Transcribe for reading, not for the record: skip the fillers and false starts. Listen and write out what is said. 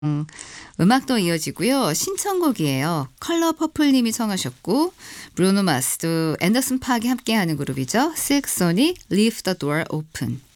음, 음악도 이어지고요. 신청곡이에요. 컬러 퍼플님이 청하셨고 브루노 마스도 앤더슨 파악이 함께하는 그룹이죠. 실크소닉 Leave the Door Open.